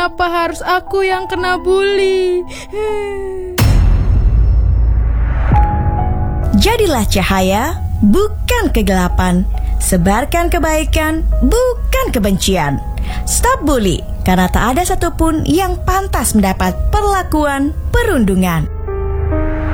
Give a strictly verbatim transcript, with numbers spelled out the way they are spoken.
Kenapa harus aku yang kena bully? Jadilah cahaya, bukan kegelapan. Sebarkan kebaikan, bukan kebencian. Stop bully, karena tak ada satupun yang pantas mendapat perlakuan perundungan.